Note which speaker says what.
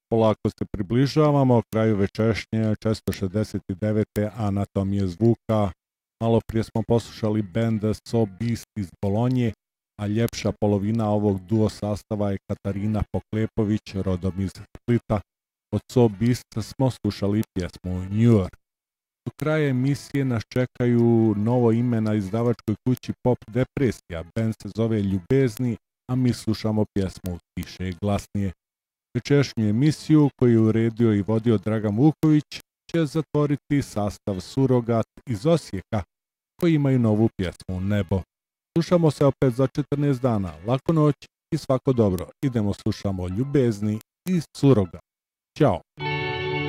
Speaker 1: polako se približavamo kraju večerašnje 469. Anatomije zvuka. Malo prije smo poslušali band So Beast iz Bolonje, a ljepša polovina ovog duo sastava je Katarina Poklepović, rodom iz Splita. Od So Beast smo slušali pjesmu New York. Do kraja emisije nas čekaju novo ime na izdavačkoj kući Pop Depresija. Band se zove Ljubezni, a mi slušamo pjesmu Tiše i glasnije. Večerašnju emisiju koju je uredio i vodio Dragan Vuković će zatvoriti sastav Surogat iz Osijeka koji imaju novu pjesmu Nebo. Slušamo se opet za 14 dana. Laku noć i svako dobro. Idemo slušamo Ljubezni i Surogat. Ćao!